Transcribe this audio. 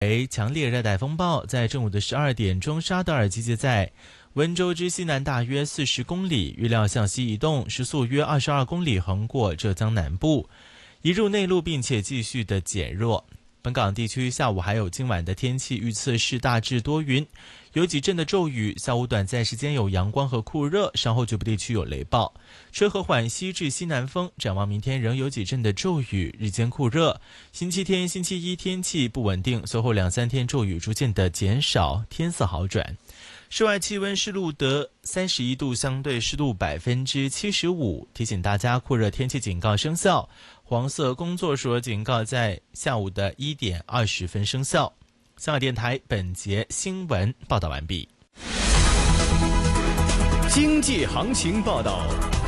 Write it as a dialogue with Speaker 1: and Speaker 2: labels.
Speaker 1: 为强烈热带风暴，在正午的12点钟，沙德尔集结在温州之西南大约40公里，预料向西移动，时速约22公里，横过浙江南部，移入内陆，并且继续的减弱。本港地区下午还有今晚的天气预测是大致多云，有几阵的骤雨，下午短暂时间有阳光和酷热，稍后局部地区有雷暴，吹和缓西至西南风。展望明天仍有几阵的骤雨，日间酷热。星期天、星期一天气不稳定，随后2-3天骤雨逐渐的减少，天色好转。室外气温是录得31度，相对湿度75%。提醒大家，酷热天气警告生效，黄色工作所警告在下午的1点20分生效。香港电台本节新闻报道完毕。
Speaker 2: 经济行情报道。